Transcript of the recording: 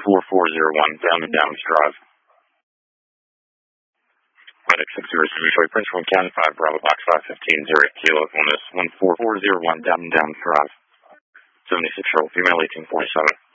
14401 Downs Drive. Medic 607 Detroit Prince from County 5 Bravo Box 5150 Kilo on this 14401 Downs Drive. 76-year-old female 1847.